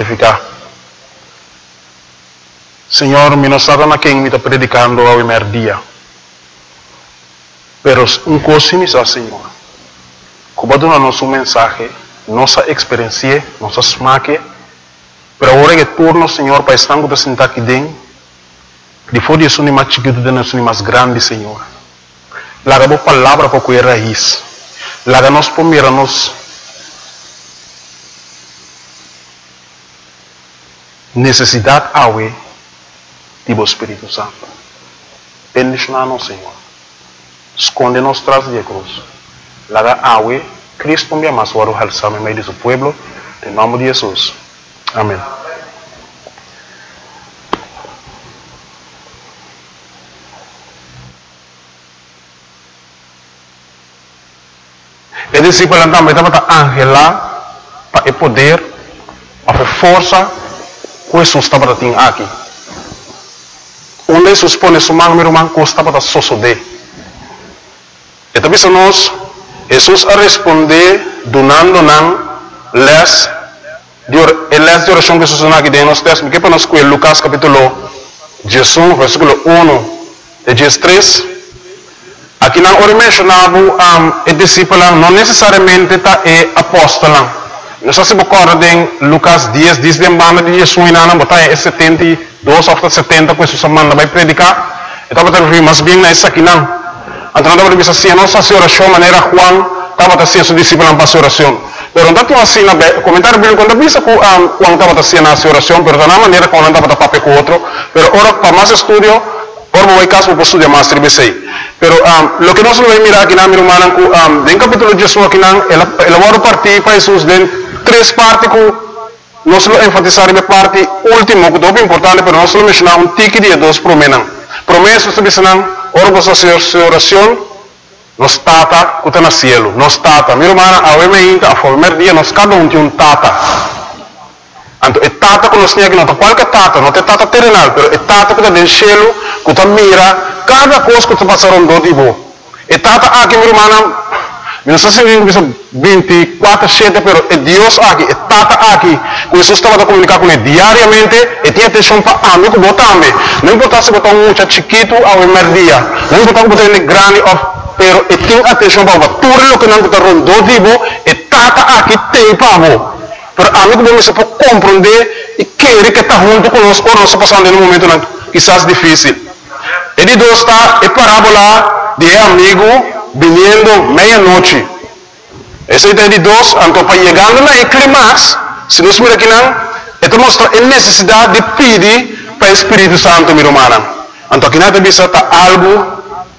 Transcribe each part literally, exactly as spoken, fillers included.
ficar. Senhor, me não sabe na quem me está predicando ao primeiro dia. Pero um coisa me sabe, Senhor. Como dá nosso mensagem, nossa experiência, nossa smaque, pero agora que turno, Senhor, para estar com sentar aqui dentro, depois disso, nem mais chiquito, nem mais grande, Senhor. Laga a palavra para cuidar raiz. Laga nós primeiro nos necessidade awe do Espírito Santo. Penishna-nos, Senhor. Esconde-nos tras de cruz. Laga awe, Cristo me ama, suaro halsame meio de seu pueblo, em nome de Jesus. Amém. E discípulo também estava ángel lá para poder, para força, que Jesus estava tendo aqui. Onde Jesus põe sua mão, meu irmão, que estava sosodé. E também nós, Jesus a responder, donando não, les, les de oração que Jesus não aqui dentro, nós temos que para nós com Lucas capítulo dezesseis, versículo um, de dezesseis. Aqui não ora mencionava um, o discípulo não necessariamente está é apóstolo. Não sei se você recorda em Lucas dez, diz bem banda de Jesus na não botar é setenta e dois ou setenta que Jesus manda vai predicar. Então você vai mas bem na essa aqui não. Então não vai assim, não se oração maneira Juan estava assim seu discípulo para sua oração. Pero não tinha assim na comentário bíblico quando visa que Juan estava assim na sua oração, pero da maneira como não estava papel com outro. Pero ora para mais estudo, ora vai caso para estudar mais tribesei. Pero um, lo que nós vamos mirar aqui na minha irmã, um, em capítulo de Jesus aqui na, ela, ela vai partir para Jesus de três partes que nós vamos enfatizar na parte última, que é muito importante, pero nós vamos mencionar um tique de dois promessas. Promessas que dizem, ora você fazer sua oração, nós tata que está no cielo, nós tata. Minha irmã, a primeira, a primeiro dia, nós cada um tem um tata. Então, é tata que nós temos aqui, não é qualquer tata, não é tata terrenal, pero é tata que está no cielo, que está mira cada coisa que está passando do tipo. E tata aqui, minha irmã, não sei se vinte e quatro, sete, pero é Deus aqui, é tata aqui. Que Jesus estava a comunicar com ele diariamente, e tinha atenção para amigo que botar também. Não importa se botar um muito chiquito ao primeiro dia, não importa se botar um grande, pero e tinha atenção para tudo o que não está rondando do tipo, e tata aqui tem para você. Pero amigo bom se pode compreender e querer que está junto conosco, ou nós passando em um momento não, quizás difícil. E de dois está a parábola de amigo vindo meia-noite. Essa é de dois, então para chegando na clímax, se nós miramos aqui não, então mostra a necessidade de pedir para o Espírito Santo, minha irmã. Então aqui nada disso está algo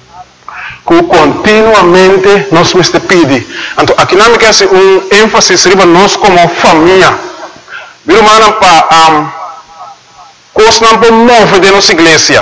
que continuamente nós nos pedimos. Então, aqui não me quer um ênfase sobre nós como família. Minha irmã, para um, coisa não para mover de nossa igreja,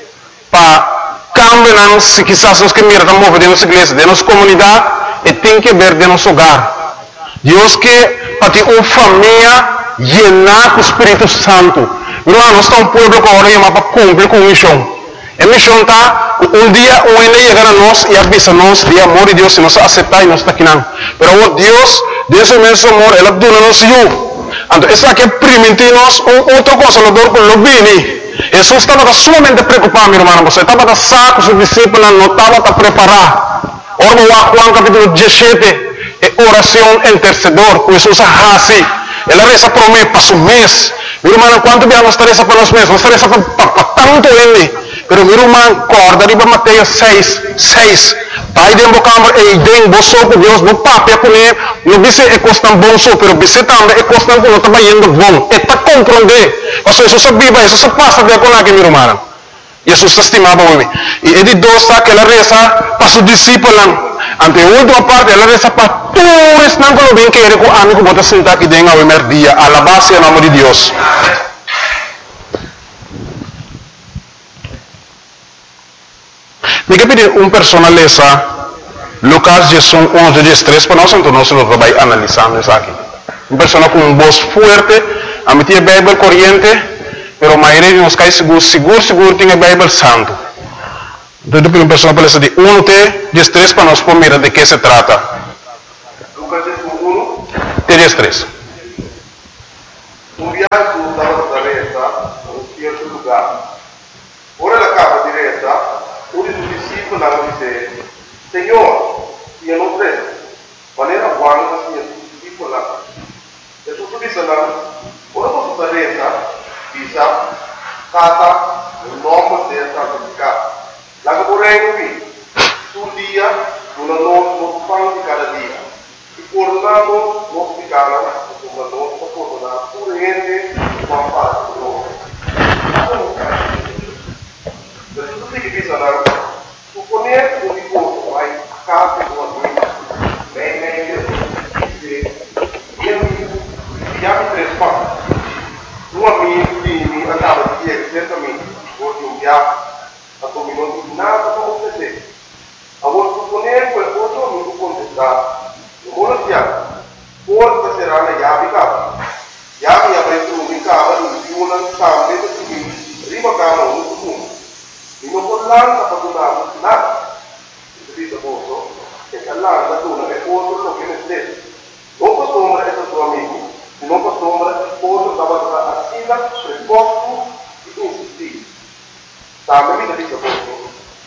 para cambiar, se quizás nós que mirar para mover de nossa igreja, de nossa comunidade, e tem que ver de nosso hogar. Deus que para ter uma família llenar com o Espírito Santo. Minha irmã, nós estamos um povo que agora para cumprir com a missão. A missão está, um dia o ele chegar a nós e avisa nós de amor de Deus, se nós aceitar e nós está aqui não. Mas o Deus, Deus é mesmo amor, Ele dona nos eu. Então, esse aqui é permitir nós um outro consolador que não vem. Jesus estava sumamente preocupado, meu irmão. Você estava saco, seus discípulos não estavam preparados. Ora, Juan capítulo dezessete, é oração intercedor, que Jesus faz. Ela reza por mim, para o mês. Meu irmão, quanto bem nós reza para nós mesmos? Nós reza para tanto ele. Pero meu irmão, corda de Mateus seis, seis. Pai de embocambre e idem boso com Deus, no papel com ele, no bice é costan bom so, pero bice também é costan com o trabalhando bom. É para compreender. Ou seja, isso viva, isso passa de com aqui, meu irmão. Jesus estimava o homem. E ele dosa que ela reza para os discípulos. Ante a última parte, ela reza para todos não que bem que ele com amigo bota sentar aqui dentro ao primeiro dia, a la base em nome de Deus. Me quer pedir um personaleza Lucas dezesseis, onze, dezesseis para nós, então nós vamos analisando isso aqui. Uma pessoa com uma voz forte, a mim tinha Bíblia corrente, mas a maioria de nós cai seguro, seguro, seguro, tem a Bíblia santo. Então, eu pedir uma pessoa para de onze, dezesseis para nós mirar de que se trata. Lucas dezesseis, um, dezesseis. Jesus estava na reta, no cierto lugar. Ora la capa direta, uno dos discípulos lá disse: Senhor, eu não creio. Maneira guarda assim, discípulo lá. Jesus disse lá, ora você na reta, bisa kata o nome dessa certificado. Lá que por aí vi, um dia, no nosso pão de cada dia. E por lá nós nos ficamos, como nós nos formamos, por gente, com a paz do nome. Jesus tem que dizer lá, suponer o que for, vai, casa com a vida, bem, bem, e já me três passos. Um amigo que me andava de dia, certamente, hoje um dia, a dominou de nada para acontecer. Agora, suponer que o outro amigo contestar, no mundo de ano, pode ser na Yabi Cava. Yabi abriu o Yabi Cava, no Yuna, Cava, dentro do Rio, Rima Cava, no mundo. E não pode lá, para fazer nada. Isso diz a bolsa, que a lá, da Tuna, é outro do que necessita. Não costuma esse seu amigo, e não costuma outro trabalhar assim, resposto e insistir. Tá, a vida diz a bolsa.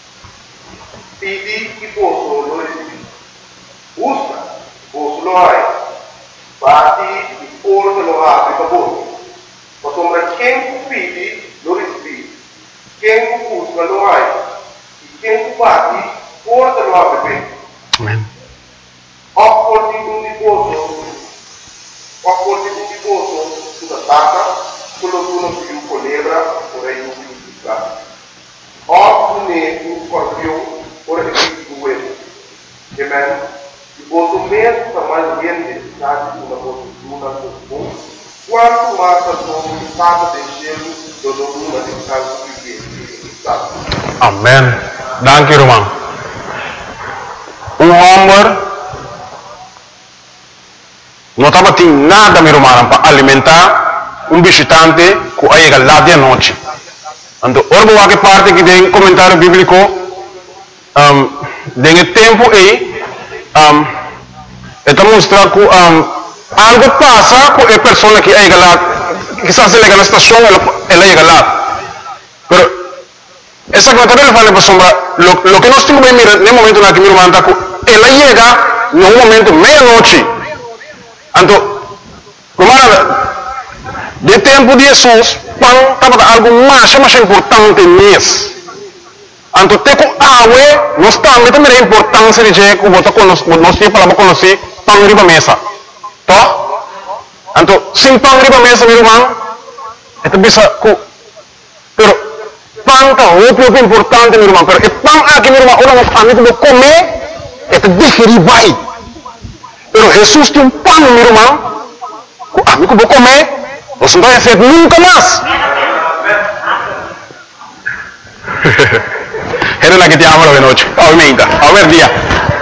Pedi que posso não receber. Usa, posso não hai. Bate e porta não abre para bolsa. Mas sombra quem pede não recebe. Quem busca não hai. E quem bate, porta não abre bem. Amém. Opporti un riposo, opporti un riposo sulla tata, quello che uno più colebra, vorrei un più piccato. Oppure un scorpione, ora che più due. Amen. Riposo mesmo para mais gente, sabe, una cosa una cosa. Quanto mais a sua tata deixando, do dono de casa que está. Amen. Danke, Roman. Um homem não estava tendo nada, meu irmão, para alimentar um visitante que chega lá de noite. Então, ora, que parte que tem comentário bíblico, um, tem tempo aí, um, está mostrando que um, algo passa com a pessoa que chega lá, que se chega na estação, ela, ela chega lá. Mas, essa comentário ele fala para sombra, o que nós temos que ver no momento na que meu irmão está, ela chega no momento meia-noite. Então, de tempo de Jesus, pão estava algo mais, mais importante mesmo. Então, tem que água, nós também temos a importância de que nós temos para conhecer pão riba mesa. Tá? Então, sem pão riba mesa, meu irmão, é bisa que, pero pão está muito importante, meu irmão. Pero o pão aqui, meu irmão, ora nós amigos de comer, é digerir vai. Pero Jesus tem um pão, meu irmão. O amigo vou comer, você não vai ser nunca mais. Era la que te amo la noche, aumenta, a ver dia.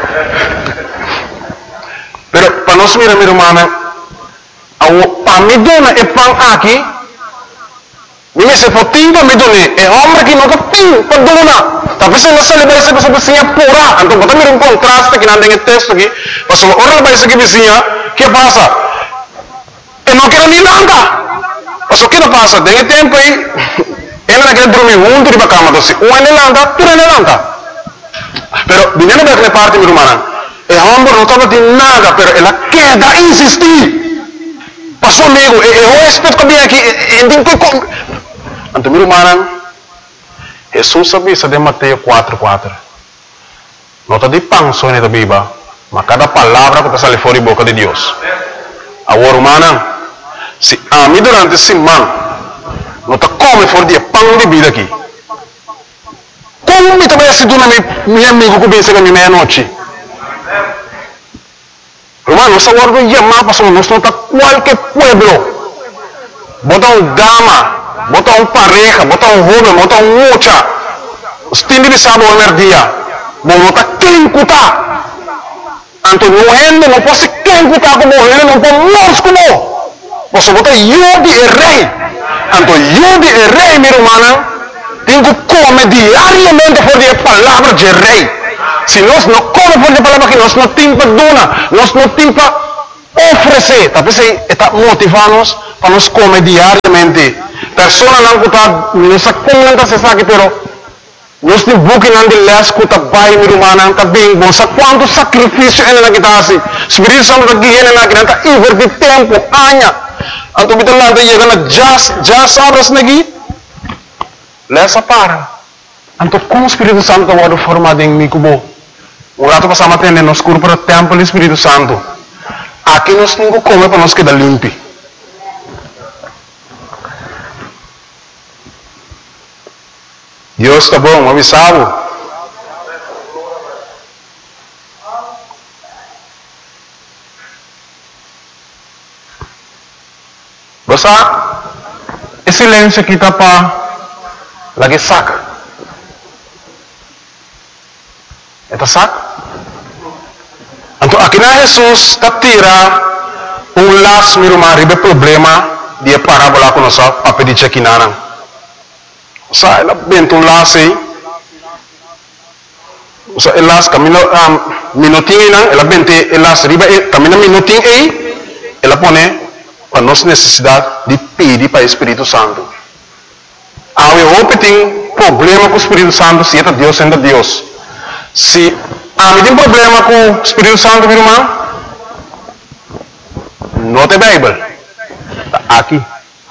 Pero para nós, meu irmão, para me dona é pão aqui. Me se potinga me dona é homem que nunca tem para dona. Talvez não se leva essa pessoa vizinha pura. Então, bota um contraste que não tem texto aqui. Mas ora vai ser que vizinha, que passa? Eu não quero nem nada. Mas o que não passa? Tem tempo aí. Ela não quer dormir junto de cama, então, um é levanta, tu é levanta. Pero, vinendo daquela parte, meu irmão, é homem não estava de nada, pero ela quer insistir. Passou amigo, eu respeito que vem aqui, então, meu irmão, Jesus sabia de Mateus quatro, quatro. Não está de pão só na Bíblia, mas cada palavra que sai fora da boca de Deus. Agora, irmã, se a mim durante a semana, não está come fora de pão de vida aqui. Como me também se dona meu amigo que vem chegar na meia-noite? Irmão, nós agora não chamamos para nós não está qualquer pueblo. Bota um dama, bota um pareja, bota um jovem, bota um mocha. Os times de sábado ao dia. Bom, não está quem cutar. Então, não é, não pode ser quem cutar como ele, não pode nós como. Você bota eu de rei. Então, eu de rei, minha irmã, tenho que comer diariamente por a palavra de rei. Se nós não comemos por a palavra que nós não temos para donar, nós não temos para oferecer. Talvez está motivando-nos para nos comer diariamente. Persona não kuta nusa kumanta sa sakit pero nos ni bukin ang dilas kuta bay mi rumana ka bingbo sa quanto sacrificio ena na kita si. Espiritu Santo tagihin na natin ta iver di tempo anya. Anto bitan lang tayo na just just obras nagi. Lesa para. Anto kung Espiritu Santo wado formado em mi kubo. O rato pasama tende nos curpo para tempo do Espírito Santo. Aqui nós não come para nós quedar limpo. Deus está bom, avisado. Basta, esse silêncio aqui está para lagi saca. Eta saca? Então, aqui na Jesus está tira um laço mirumari be problema dia parábola com nossa para pedir aqui na sa ela bento um laço aí sa elas camino um, minutinho não ela bente elas riba camina minutinho aí ela põe para nossa necessidade de pedir para o Espírito Santo. Há um tem problema com o Espírito Santo se é Deus sendo Deus. Se há um problema com o Espírito Santo, meu irmão, não tem Bíblia. Aqui.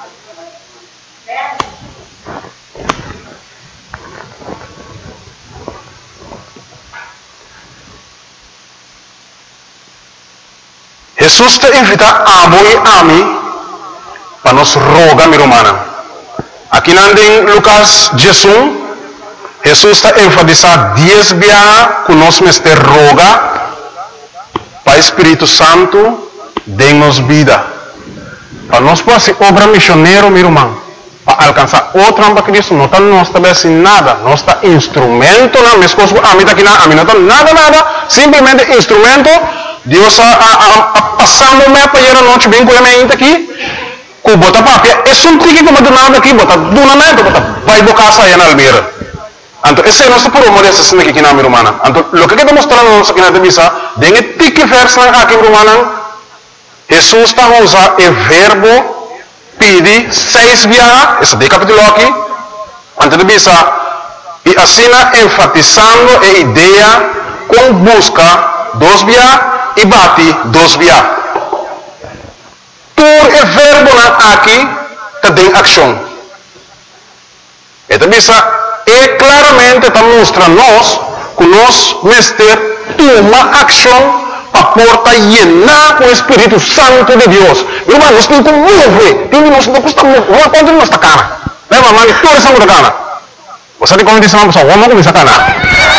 Jesus te invita a voi ami para nos rogar, meu irmão. Aqui em Lucas Jesus, Jesus está enfatizando dez viajes que nós nos roga para o Espírito Santo dê-nos vida. Para nós fazer obra missioneira, meu irmão, para alcançar outra para Cristo, não está nós também sem nada, nós está instrumento, não, minhas coisas, a mim está aqui, a mim não está nada, nada, simplesmente instrumento. Deus a, a, a, a passando me para ir a noite bem com a minha aqui, com bota papia, é um trique que eu nada aqui, bota do namento, bota vai do casa aí na Almeida. Então, esse é o nosso promo dessa cena aqui na minha irmã. Então, o que está mostrando nossa aqui na televisão, dengue tique verso aqui na irmã, Jesus está usando o verbo pedir seis viajes, esse de capítulo aqui, antes de bisa, e assim enfatizando a ideia com busca dos viajes e bate dos viajes. Por o verbo aqui, tem ação. Então, bisa, e claramente está mostrando nós que nós mestre toma ação para porta llenar com o Espírito Santo de Deus. Irmão, nós temos que mover. Nós não custa mover. Quanto nós está cana? Lembra, mano, tudo é sangue da cana. Você tem como dizer uma pessoa, vamos começar a cana.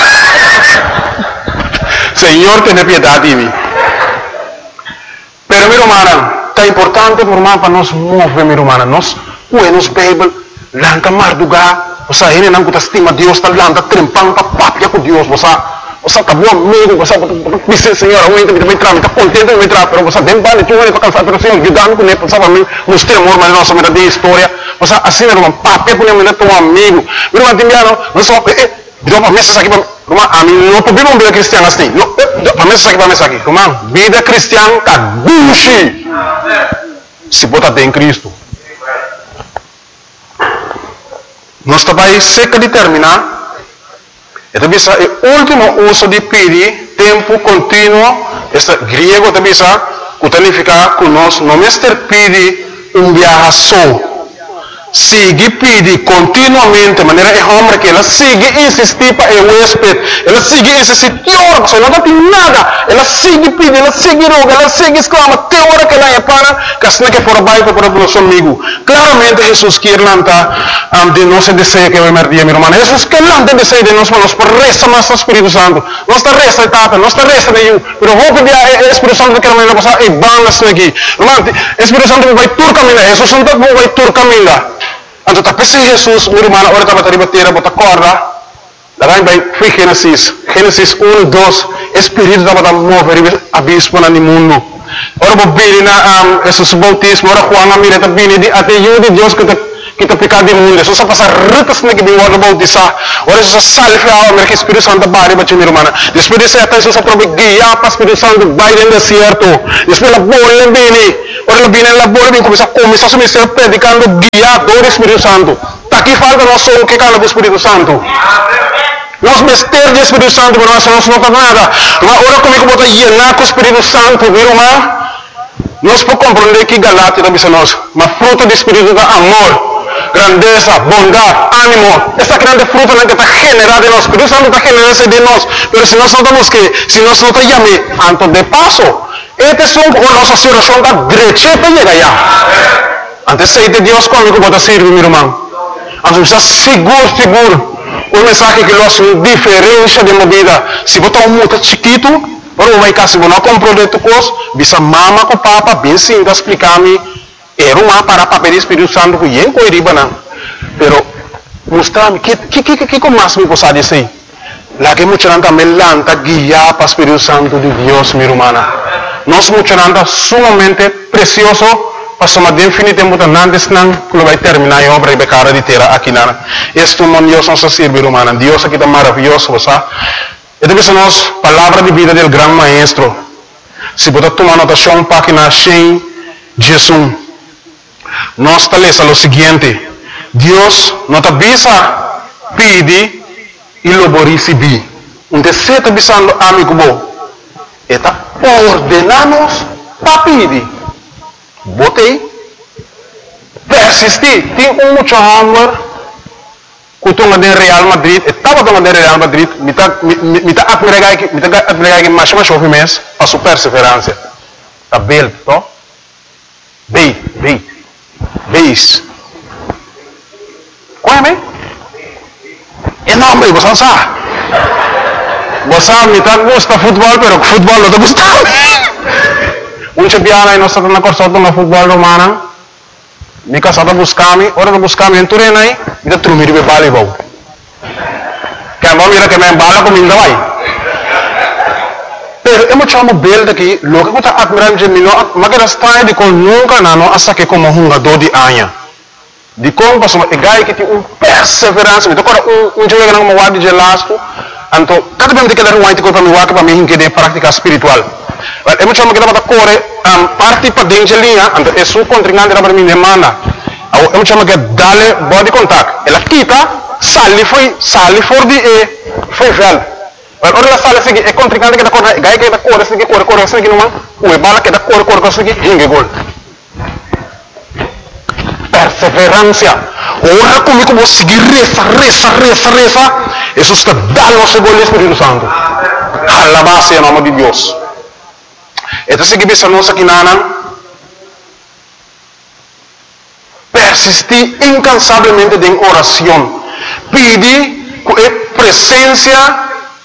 Senhor, tenha piedade de mim. Pero, meu irmão, está importante para nós mover, meu irmão. Nós, nos Bíblia, lanca mardugar. Você ainda não estima Deus, está lá, está trempando, está papia com Deus. Você está bom amigo, você está Senhor, eu ainda me entrar, está contente de entrar, mas você tem vale, tu vai para cansar, mas Senhor, ajudando com ele, sabe, nos temor, mas nossa vida de história. Você assim, irmão, papia com ele, teu amigo. Meu irmão, timbiano, não só, eh, deu para mesa aqui, irmão, a mim não pode uma vida cristiana assim. Para mesa aqui, para mesa aqui, irmão, vida cristiana, está buchi. Se bota em Cristo. Nós também seca de terminar. Então, bisa, o último uso de pedir, tempo contínuo, este griego também bisa, que significa que nós não mestre pedir um viaje só. Sigue pedir continuamente, de maneira é homem que ela sigue insistir para o huésped, ela sigue insistir, que hora, você não tem nada, ela sigue pedir, ela sigue roga, ela sigue exclama, até hora que ela é para, que assim que for baixo para o nosso amigo. Claramente Jesus quer lançar um, de nosso desejo que vai merdir, meu irmão. Jesus quer lançar desejo de nós, mas por resta mais o Espírito Santo. Não está resta etapa, não está resta de eu, mas vou pedir ao Espírito Santo que ela vai passar e bandas aqui. Irmão, o Espírito Santo vai tur caminhar, Jesus Santo vai tur caminhar. Então, tapi si Jesus, meu irmão, ora estava a bater, bota corda. Daí vai, foi Gênesis, Gênesis um, dois, Espírito estava a mover abismo no mundo. Ora, vou vir na Jesus bautismo, ora, Juan, a mira, está vindo até eu de Deus que está pecado do mundo. Jesus passa retas na que vem o bautizar. Ora, Jesus salve a alma, que Espírito Santo vai, meu irmão. Depois de ser até Jesus aprove guiar para o Espírito Santo, vai no deserto. Depois a bola vem. Ora viene la bola, viene começa a começar a ser predicando guiado do Espírito Santo. Tá aqui falta nós somos que cala do Espírito Santo. Nós mester do Espírito Santo, mas nós não somos nada. Mas ora comigo botar llenar com o Espírito Santo, viu, irmão? Nós podemos compreender que Galatia também são nós. Mas fruto do Espírito é amor, grandeza, bondade, ânimo. Essa grande fruta que está generada em nós. O Espírito Santo está generando de nós. Mas se nós não estamos que, se nós não estamos llamando, antes de passo, este é a nossa situação da direita para chegar lá. Antes de Deus comigo pode servir, meu irmão. Antes de seguro, seguro. Um mensagem que nós temos diferença de vida. Se botar um muito chiquito, ora vai cá, se você não comprou de tu coisa, bisa mama com papa, bem sim, explicar-me. Era uma para papel do Espírito Santo que eu não iria não. Pero mostrar-me que que que que como mais me possa dizer. Lá que muita gente também lanta guiar para o Espírito Santo de Deus, minha irmã. Nós muita gente sumamente precioso. Pastor, definitivamente antes não vai terminar a obra e becara de terra aqui na. Este mundo Deus nos serve, irmã. Deus aqui está maravilhoso, você. Esta é a nossa palavra de vida do grande maestro. Se você tomar anotação, página cem, Jesus. Nós está lendo o seguinte: Deus nos avisa, pede e logo receber. Então, se está avisando amigo bom, está ordenando para pedir. Botei, persisti, tem um muito amor, que estou no Real Madrid, estava no Real Madrid, me está admirando que, me está admirando que mais mais chove mês, a sua perseverança, está bem, to, bem, bem, beis, qual é bem? Enorme, você sabe? Você me está gosta futebol, pero futebol não está gostando. Un champion nós estamos na corso do futebol romano. Me casado buscami, ora buscami em Turenai, me trumir be bale bau. Que a mira que me bala com minda vai. Pero eu chamo bel daqui, logo que tá admirando de mim, mas que está de com nunca na no asa que como um jogador de anha. De como passou e gai que tem um perseverança, me toca um um jogador que não guarda de lasco, então cada vez que ele vai te comprar me waka para mim que de prática espiritual. É muito chamo que dapat corre um, parte para dentro de linha, então é sua contrincante para mim demanda. É muito chamo que dale body contact. Ela quita, sali foi, sali for de e foi vel. Mas ora sali seguir é contrincante que da corre, gai que da corre seguir corre corre seguir numa, o bala que da corre corre corre seguir hinge gol. Perseverança. Ora comigo vou seguir reza reza reza reza. Isso está dando o gol do Espírito Santo. Alabado em nome de Deus. Ito sige bisa nosa kinanan, persistir incansablemente en oración, pedir con presencia,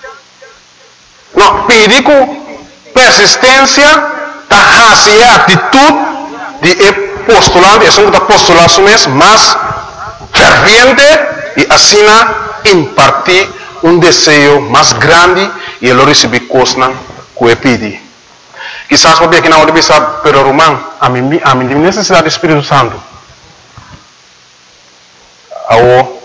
no, pedir con persistencia, hacia actitud de postulante, es un apostolado más ferviente y así impartir un deseo más grande y el recibir cosas que pedir. Quizás porque aqui na hora bisa, pero Román, a mim, a mim necessidade do Espírito Santo. Ou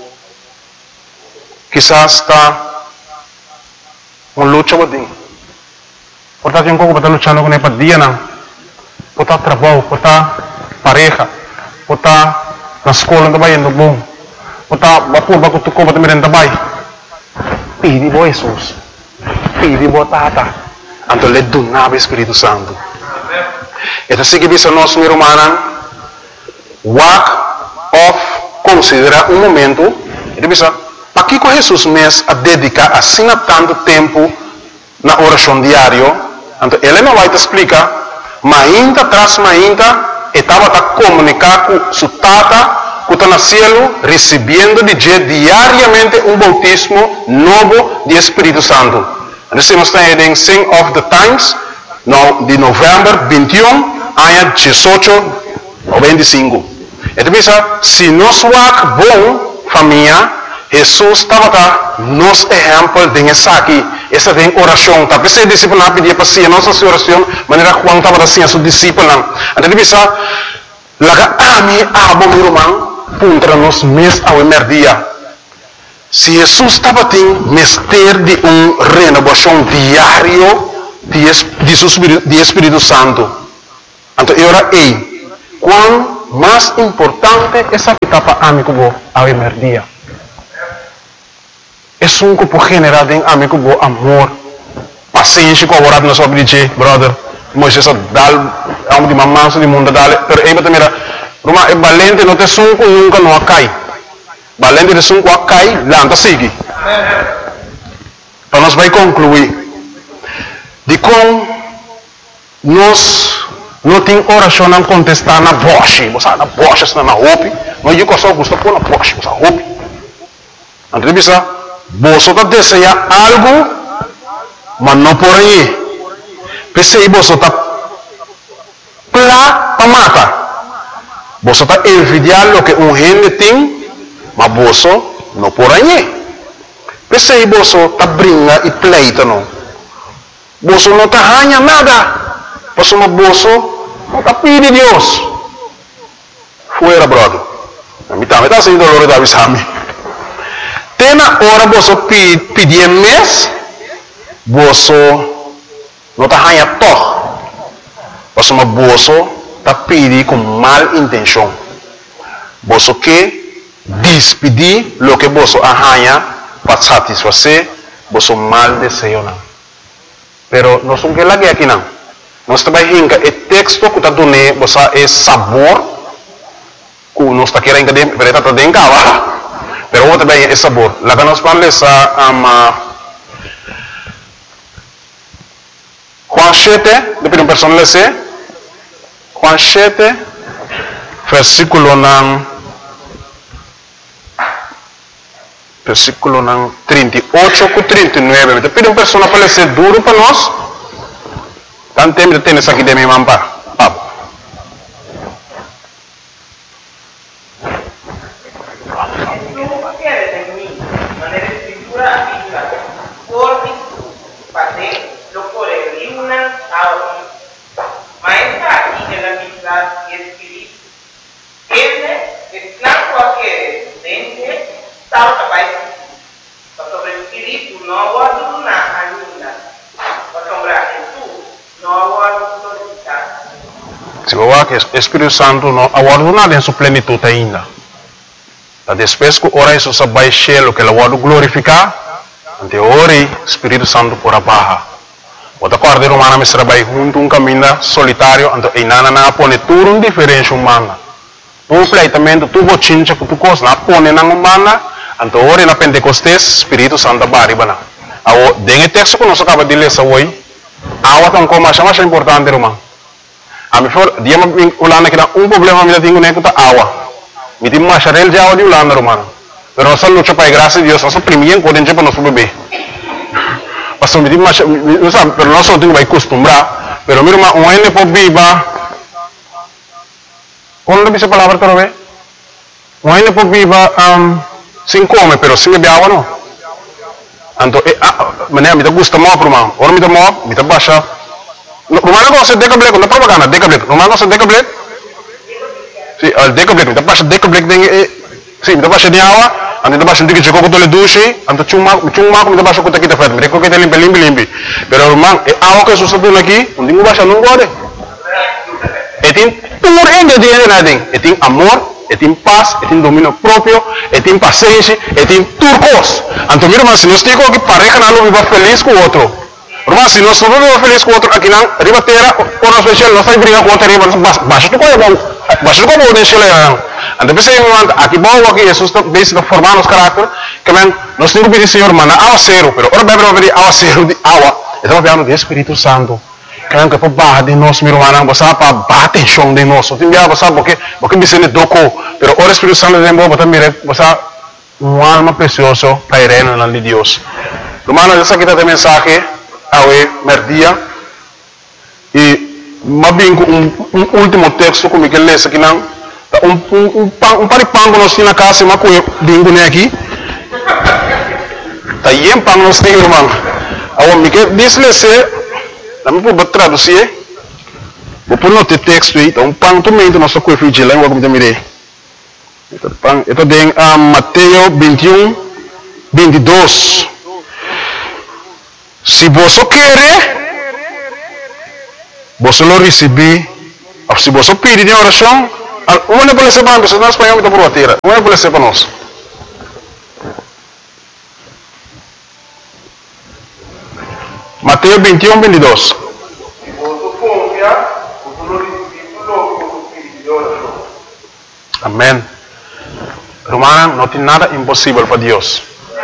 quizás está uma luta com Deus. Portanto, eu não estou lutando com ele dia não. Porta trabalho, porta pareja, porta na escola também indo bom. Porta bapu baku tu ko porta merenda também. Pedi bo Jesus. Pedi bo tata. Anto le donava Espírito Santo. Então, se que bisa nós, meu irmão, walk off, considera um momento, ele bisa, para que com Jesus mesmo a dedicar assim a tanto tempo na oração diária, então ele não vai te explicar, mas ainda atrás, mas ainda, estava a comunicar com sua tata, que está no cielo, recebendo de diariamente um bautismo novo de Espírito Santo. Nós estamos em Sing of the Times, no, de novembro vinte e um, ano dezoito ou vinte e cinco. Então, se nós somos bom família, Jesus estava nos exemplo de essa aqui, essa tem oração. Tapi se discípulo não pedia para si, nossa oração, maneira Juan estava assim a seu discípulo. Então, bisa, laga ami abo meu irmão, contra nós mes ao emerdia. Se Jesus estava tendo mestre de uma renovação diária de, de, de Espírito Santo, então eu era ei, cuán más importante esa etapa amigo bo a primer día. Es un grupo general en amigo bo amor, paciencia com a no sobre dizer, brother, Moisés dal, amo de mamãe, de mundo dale, pero aí você mira, Roma é valente, não te sunco nunca não cai, valente de sunco cai, lanta sigue. Então nós vai concluir de como nós não tem oração não contestar na voz, você na voz está na roupa, mas eu só gosto pôr na voz, você roupa. Entrevista, você está desejar algo, mas não por aí. Pensei você está plá para matar. Você está envidiando o que um gente tem, mas você não por aí. Pensei você está brincando e pleita não. Você não está ganhando nada. Você não está pedindo Deus. Fuera, brother. A mim também está sendo dolor da visão. Tem na hora você pedir mês, você não está ganhando todo. Você está pedindo com mal intenção. Você quer despedir o que você ganha para satisfazer você mal desejo. Pero não somos que lá aqui não. Nós trabalhamos com o texto que está dando é sabor que nós está querendo que está dando cá. Pero outro também é sabor. Lá que nós falamos a Juan sete, depois um personagem lê Juan sete, versículo nan versículo nan trinta e oito com trinta e nove. Depois um personagem para ler duro para nós. Tanto tempo de ter isso aqui de minha mãe, Pablo. Se eu acho que o Espírito Santo não aguarda nada em sua plenitude ainda. Depois que ora isso se baixa o que ele aguarda glorificar, ante ora o Espírito Santo por abaixo. Outra coisa humana me trabalha junto um caminho solitário, ante e nada na põe tudo um diferente humana. Um pleitamento tu bochincha que tu costa na põe na humana, ante ora na Pentecostes Espírito Santo baribana. Ao dengue texto que nós acaba de ler hoje, awa tão como mais mais importante irmão. A mim for dia me ulana que um problema me tenho nem que tá awa. Me tem mais charel de awa de ulana irmão. Pero nós luta para graça de Deus, nós primeiro quando gente para nosso bebê. Passou me tem mais, não sabe, pero nós não temos que acostumbrar. Pero meu irmão, um ene por viva. Quando dice palavra para ver? Um ene por viva um sem come, pero sem beber água não. Então, mané, me gusta muito, irmão. Ora me dá muito, me dá baixa. Rumah ko sa decablet, na propaganda, decablet. Rumah ko sa decablet. Si, al decablet, me dá baixa decablet ding eh, si, me dá baixa de água, ando dá baixa ding ko ko tole dushi, ando chuma, chuma ko me dá baixa ko takita fat, me ko kita limpi limpi limpi. Pero irmão, e água que susado aqui, onde mo baixa não gode. E tem puro ingrediente na ding, e tem amor. E tem paz, e tem domínio próprio, e tem paciência, e tem turcos. Então, meu irmão, se nós temos que pareja não viva feliz com o outro. Irmão, se nós não vivemos feliz com o outro, aqui não, riba terra, ou nós fechamos, nós estamos brigando com o outro, riba, baixa do coisa, baixa do coisa, baixa do coisa. Então, pensei, aqui, bom, aqui, Jesus está formando os caráter, que nós temos que pedir, Senhor, mano, água zero, pero ora bebe, bebe, água zero de água. Estamos falando do Espírito Santo. Kaya que para barra de nós, meu irmão, você para bater chão de nós. Tem dia você porque porque me sente doco, pero o Espírito Santo de Deus, você mira, você uma alma preciosa para ir no nome de Deus. Irmão, essa aqui tem mensagem ao merdia e mais bem um, um último texto como que lê aqui não, um um um pão um par de pão que nós temos na casa, mas com bingo né aqui. Tá aí um pão nós temos, irmão. Ao me que diz lê Nami po traduzir, vou pôr no texto aí, então pang tu mento nosso coisa vigilante, vou como mire. Então pang, itu tem uh, Mateus vinte e um, vinte e dois. Se você quer, você lo receber Se você pede de oração, uma pode ser para nós, nós espanhol está por bater. Uma pode ser para nós. Mateus vinte e um, vinte e dois. Amém. Romana, não tem nada impossível para Deus.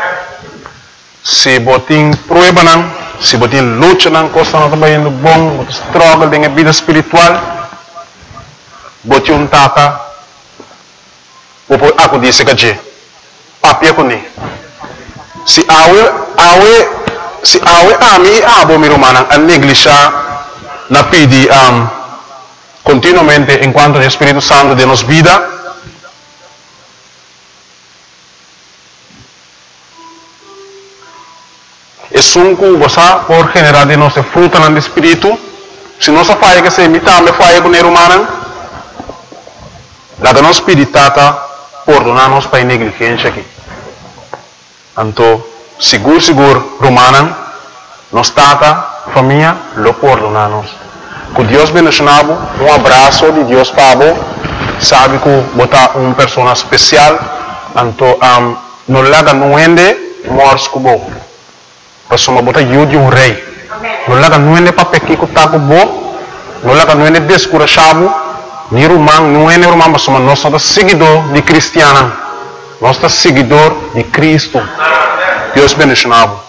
Se você tem prueba, se você tem luta, coisa não está indo bom, você struggle em vida espiritual, você um tata, você aku disse que papi aku ni. Se awe awe se awe ami abo mi romana a negligenciar na pedi um, continuamente enquanto o Espírito Santo de nos vida. Es un cubo, por generar de nuestro fruto en el espíritu. Si no se falla que se imita, me falla con el humano. La de nos spiritata por donarnos para negligencia aquí. Anto, seguro, seguro, romana, nos tata, familia, lo perdonamos. Que Dios bendicionado, un abrazo de Dios Pablo, sabe que bota una persona especial, anto, um, no la da nuende, mors cubo. Pasoma bota yu de um rei. Não laga não é para pequeno que tá com bo, não laga não é descurachado, ni romano, não é romano, mas somos nós somos seguidor de cristiano, nós somos seguidor de Cristo. Deus bendicionado.